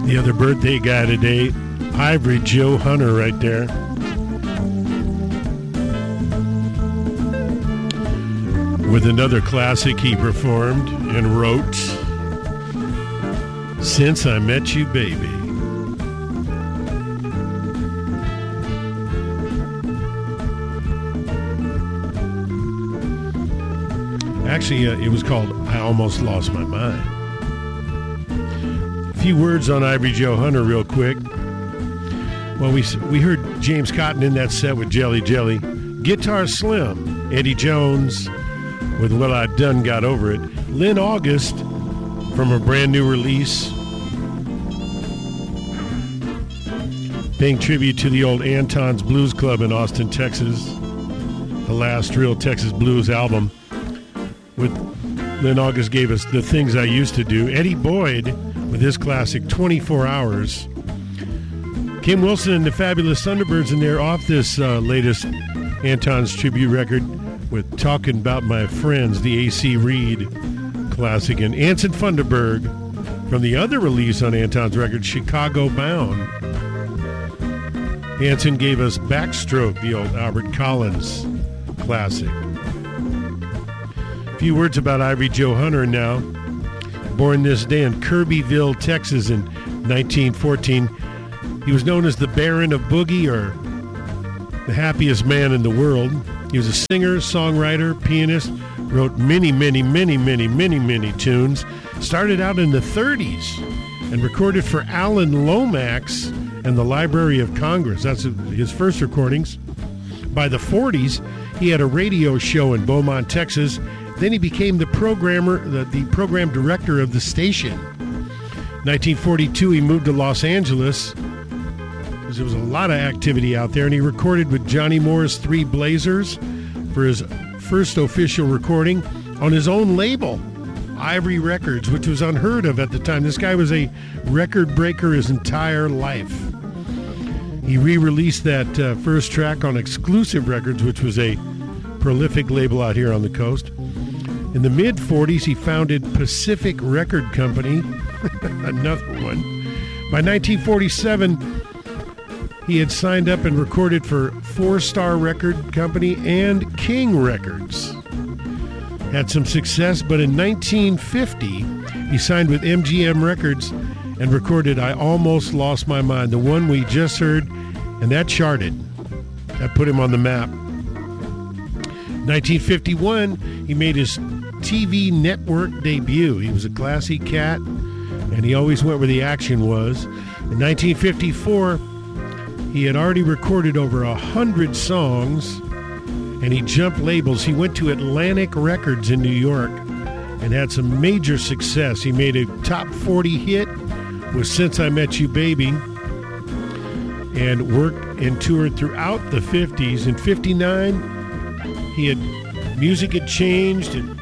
The other birthday guy today, Ivory Joe Hunter right there. With another classic he performed and wrote, Since I Met You, Baby. Actually, it was called I Almost Lost My Mind. A few words on Ivory Joe Hunter real quick. Well, we heard James Cotton in that set with Jelly Jelly. Guitar Slim, Eddie Jones with Well I Done Got Over It. Lynn August from a brand new release, paying tribute to the old Anton's Blues Club in Austin, Texas. The last real Texas blues album. With Lynn August gave us The Things I Used to Do. Eddie Boyd with his classic 24 Hours. Kim Wilson and the Fabulous Thunderbirds in there off this latest Anton's tribute record with Talking About My Friends, the A.C. Reed classic. And Anson Funderburg from the other release on Anton's record, Chicago Bound. Anson gave us Backstroke, the old Albert Collins classic. A few words about Ivory Joe Hunter now. Born this day in Kirbyville, Texas in 1914. He was known as the Baron of Boogie, or the happiest man in the world. He was a singer, songwriter, pianist, wrote many tunes. Started out in the 30s and recorded for Alan Lomax and the Library of Congress. That's his first recordings. By the 40s, he had a radio show in Beaumont, Texas. Then he became the program director of the station. 1942, he moved to Los Angeles because there was a lot of activity out there, and he recorded with Johnny Moore's Three Blazers for his first official recording on his own label, Ivory Records, which was unheard of at the time. This guy was a record breaker his entire life. He re-released that first track on Exclusive Records, which was a prolific label out here on the coast. In the mid-40s, he founded Pacific Record Company, another one. By 1947, he had signed up and recorded for Four Star Record Company and King Records. Had some success, but in 1950, he signed with MGM Records and recorded I Almost Lost My Mind, the one we just heard, and that charted. That put him on the map. 1951, he made his TV network debut. He was a classy cat, and he always went where the action was. In 1954, he had already recorded over 100 songs, and he jumped labels. He went to Atlantic Records in New York and had some major success. He made a top 40 hit with Since I Met You, Baby, and worked and toured throughout the 50s. In 59, music had changed, and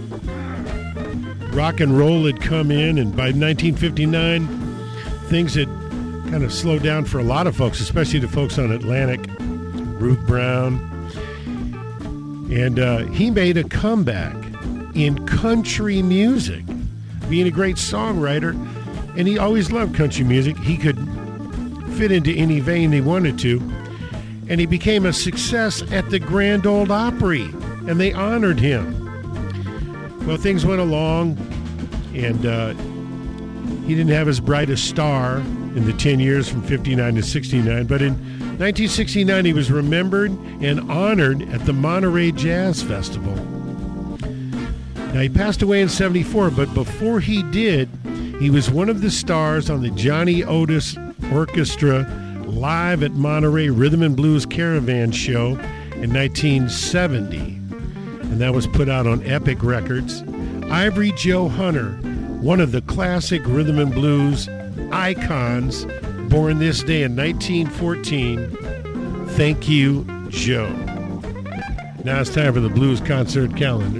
rock and roll had come in, and by 1959, things had kind of slowed down for a lot of folks, especially the folks on Atlantic, Ruth Brown. And he made a comeback in country music, being a great songwriter, and he always loved country music. He could fit into any vein he wanted to, and he became a success at the Grand Ole Opry, and they honored him. Well, things went along, and he didn't have his brightest star in the 10 years from 59 to 69, but in 1969 he was remembered and honored at the Monterey Jazz Festival. Now, he passed away in 74, but before he did, he was one of the stars on the Johnny Otis Orchestra live at Monterey Rhythm and Blues Caravan show in 1970. And that was put out on Epic Records. Ivory Joe Hunter, one of the classic rhythm and blues icons, born this day in 1914. Thank you, Joe. Now it's time for the Blues Concert Calendar.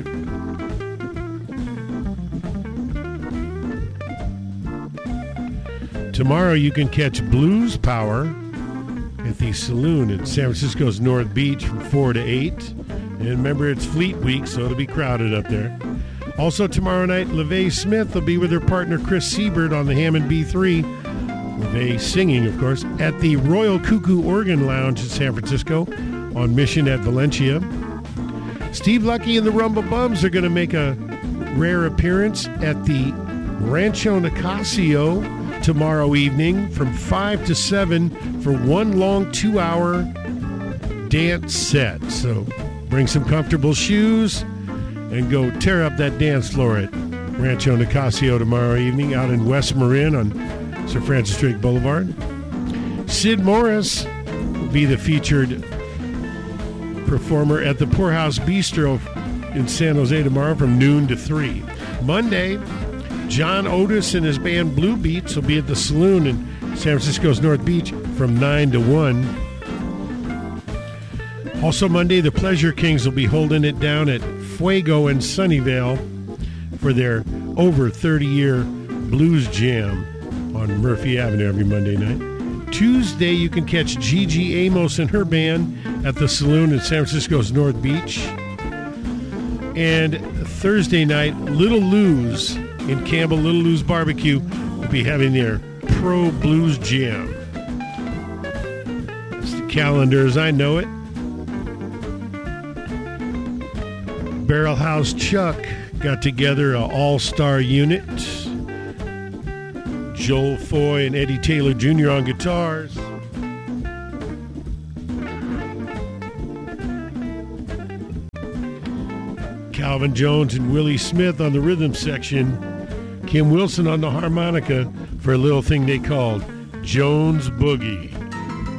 Tomorrow you can catch Blues Power at the Saloon in San Francisco's North Beach from 4 to 8. And remember, it's Fleet Week, so it'll be crowded up there. Also tomorrow night, LaVey Smith will be with her partner Chris Siebert on the Hammond B3 they singing, of course, at the Royal Cuckoo Organ Lounge in San Francisco on Mission at Valencia. Steve Lucky and the Rumble Bums are going to make a rare appearance at the Rancho Nicasio tomorrow evening from 5 to 7 for one long 2-hour dance set. So bring some comfortable shoes and go tear up that dance floor at Rancho Nicasio tomorrow evening out in West Marin on Sir Francis Drake Boulevard. Sid Morris will be the featured performer at the Poorhouse Bistro in San Jose tomorrow from noon to 3. Monday, John Otis and his band Blue Beats will be at the Saloon in San Francisco's North Beach from 9 to 1. Also Monday, the Pleasure Kings will be holding it down at Fuego in Sunnyvale for their over 30-year blues jam on Murphy Avenue every Monday night. Tuesday, you can catch Gigi Amos and her band at the Saloon in San Francisco's North Beach. And Thursday night, Little Lou's in Campbell, Little Lou's Barbecue will be having their Pro Blues Jam. It's the calendar as I know it. Barrel House Chuck got together an all-star unit. Joel Foy and Eddie Taylor Jr. on guitars. Calvin Jones and Willie Smith on the rhythm section. Kim Wilson on the harmonica for a little thing they called Jones Boogie.